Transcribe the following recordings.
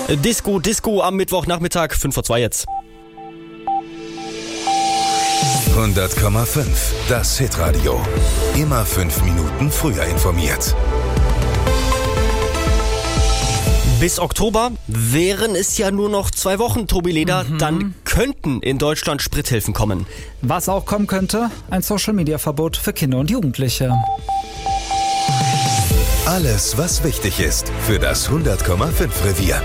Disco am Mittwochnachmittag, 5:02 jetzt. 100,5, das Hitradio. Immer 5 Minuten früher informiert. Bis Oktober wären es ja nur noch 2 Wochen, Tobi Leder. Dann könnten in Deutschland Sprithilfen kommen. Was auch kommen könnte, ein Social-Media-Verbot für Kinder und Jugendliche. Alles, was wichtig ist für das 100,5 Revier.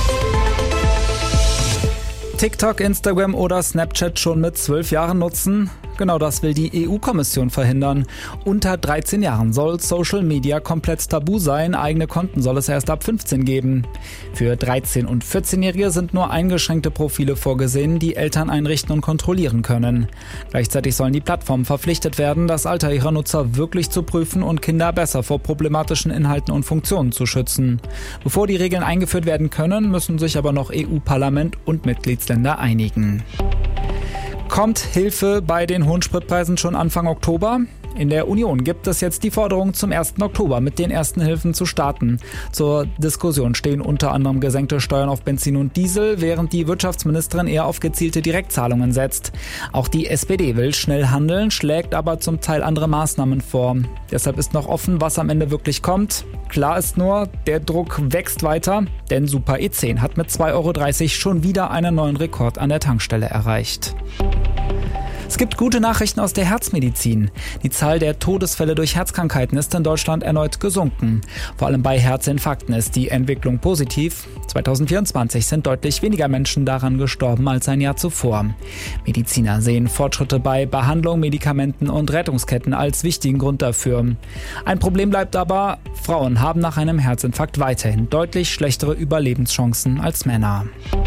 TikTok, Instagram oder Snapchat schon mit 12 Jahren nutzen? Genau das will die EU-Kommission verhindern. Unter 13 Jahren soll Social Media komplett tabu sein. Eigene Konten soll es erst ab 15 geben. Für 13- und 14-Jährige sind nur eingeschränkte Profile vorgesehen, die Eltern einrichten und kontrollieren können. Gleichzeitig sollen die Plattformen verpflichtet werden, das Alter ihrer Nutzer wirklich zu prüfen und Kinder besser vor problematischen Inhalten und Funktionen zu schützen. Bevor die Regeln eingeführt werden können, müssen sich aber noch EU-Parlament und Mitgliedsländer einigen. Kommt Hilfe bei den hohen Spritpreisen schon Anfang Oktober? In der Union gibt es jetzt die Forderung, zum 1. Oktober mit den ersten Hilfen zu starten. Zur Diskussion stehen unter anderem gesenkte Steuern auf Benzin und Diesel, während die Wirtschaftsministerin eher auf gezielte Direktzahlungen setzt. Auch die SPD will schnell handeln, schlägt aber zum Teil andere Maßnahmen vor. Deshalb ist noch offen, was am Ende wirklich kommt. Klar ist nur, der Druck wächst weiter, denn Super E10 hat mit 2,30 € schon wieder einen neuen Rekord an der Tankstelle erreicht. Es gibt gute Nachrichten aus der Herzmedizin. Die Zahl der Todesfälle durch Herzkrankheiten ist in Deutschland erneut gesunken. Vor allem bei Herzinfarkten ist die Entwicklung positiv. 2024 sind deutlich weniger Menschen daran gestorben als ein Jahr zuvor. Mediziner sehen Fortschritte bei Behandlung, Medikamenten und Rettungsketten als wichtigen Grund dafür. Ein Problem bleibt aber, Frauen haben nach einem Herzinfarkt weiterhin deutlich schlechtere Überlebenschancen als Männer.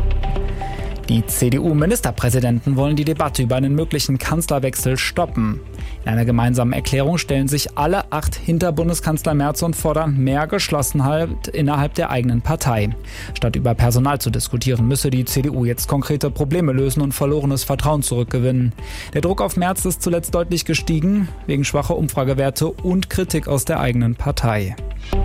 Die CDU-Ministerpräsidenten wollen die Debatte über einen möglichen Kanzlerwechsel stoppen. In einer gemeinsamen Erklärung stellen sich alle 8 hinter Bundeskanzler Merz und fordern mehr Geschlossenheit innerhalb der eigenen Partei. Statt über Personal zu diskutieren, müsse die CDU jetzt konkrete Probleme lösen und verlorenes Vertrauen zurückgewinnen. Der Druck auf Merz ist zuletzt deutlich gestiegen, wegen schwacher Umfragewerte und Kritik aus der eigenen Partei.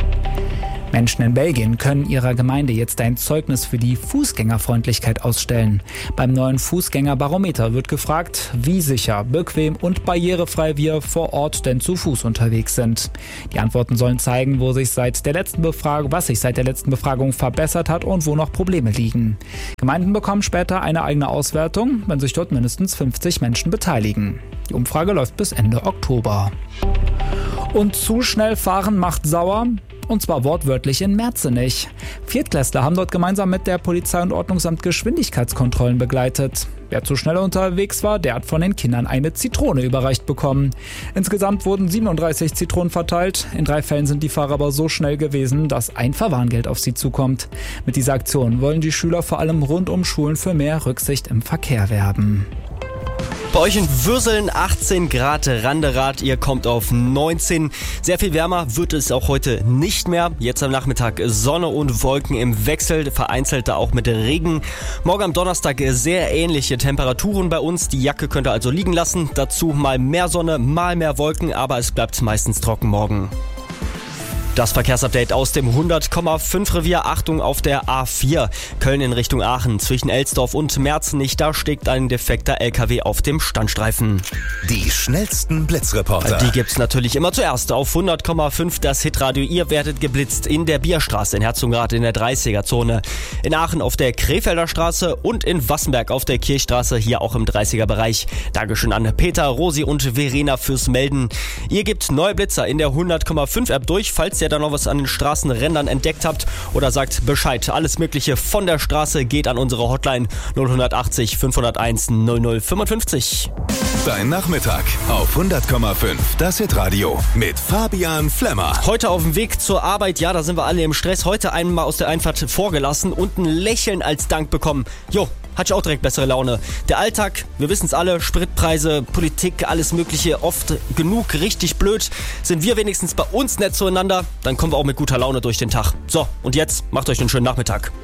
Menschen in Belgien können ihrer Gemeinde jetzt ein Zeugnis für die Fußgängerfreundlichkeit ausstellen. Beim neuen Fußgängerbarometer wird gefragt, wie sicher, bequem und barrierefrei wir vor Ort denn zu Fuß unterwegs sind. Die Antworten sollen zeigen, was sich seit der letzten Befragung verbessert hat und wo noch Probleme liegen. Gemeinden bekommen später eine eigene Auswertung, wenn sich dort mindestens 50 Menschen beteiligen. Die Umfrage läuft bis Ende Oktober. Und zu schnell fahren macht sauer. Und zwar wortwörtlich in Merzenich. Viertklässler haben dort gemeinsam mit der Polizei und Ordnungsamt Geschwindigkeitskontrollen begleitet. Wer zu schnell unterwegs war, der hat von den Kindern eine Zitrone überreicht bekommen. Insgesamt wurden 37 Zitronen verteilt. In 3 Fällen sind die Fahrer aber so schnell gewesen, dass ein Verwarngeld auf sie zukommt. Mit dieser Aktion wollen die Schüler vor allem rund um Schulen für mehr Rücksicht im Verkehr werben. Bei euch in Würseln 18 Grad Randerath, ihr kommt auf 19. Sehr viel wärmer wird es auch heute nicht mehr. Jetzt am Nachmittag Sonne und Wolken im Wechsel, vereinzelte auch mit Regen. Morgen am Donnerstag sehr ähnliche Temperaturen bei uns. Die Jacke könnt ihr also liegen lassen. Dazu mal mehr Sonne, mal mehr Wolken, aber es bleibt meistens trocken morgen. Das Verkehrsupdate aus dem 100,5 Revier. Achtung auf der A4. Köln in Richtung Aachen. Zwischen Elsdorf und Merzenich, da steckt ein defekter LKW auf dem Standstreifen. Die schnellsten Blitzreporter. Die gibt's natürlich immer zuerst auf 100,5 das Hitradio. Ihr werdet geblitzt in der Bierstraße, in Herzogenrath in der 30er-Zone. In Aachen auf der Krefelder Straße und in Wassenberg auf der Kirchstraße, hier auch im 30er-Bereich. Dankeschön an Peter, Rosi und Verena fürs Melden. Ihr gebt neue Blitzer in der 100,5 App durch, falls ihr da noch was an den Straßenrändern entdeckt habt oder sagt Bescheid. Alles Mögliche von der Straße geht an unsere Hotline 0180 501 0055. Dein Nachmittag auf 100,5 das Hitradio mit Fabian Flemmer. Heute auf dem Weg zur Arbeit, ja, da sind wir alle im Stress. Heute einmal aus der Einfahrt vorgelassen und ein Lächeln als Dank bekommen. Jo, hatte ich auch direkt bessere Laune. Der Alltag, wir wissen es alle, Spritpreise, Politik, alles Mögliche, oft genug richtig blöd. Sind wir wenigstens bei uns nett zueinander, dann kommen wir auch mit guter Laune durch den Tag. So, und jetzt macht euch einen schönen Nachmittag.